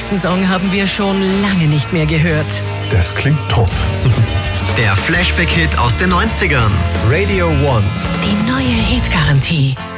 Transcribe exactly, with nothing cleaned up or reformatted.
nächsten Song haben wir schon lange nicht mehr gehört. Das klingt top. Der Flashback-Hit aus den neunzigern. Radio One. Die neue Hitgarantie.